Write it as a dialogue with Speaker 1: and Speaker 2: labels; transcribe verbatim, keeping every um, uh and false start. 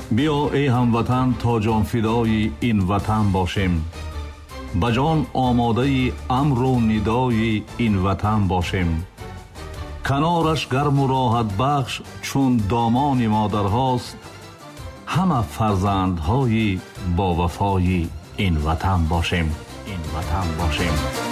Speaker 1: بیا ای هموطن تا جان فدای این وطن باشیم، بجان آماده امر و ندای این وطن باشیم. کنارش گرم و راحت بخش چون دامان مادرهاست، همه فرزندهای با وفای این وطن باشیم. این وطن باشیم.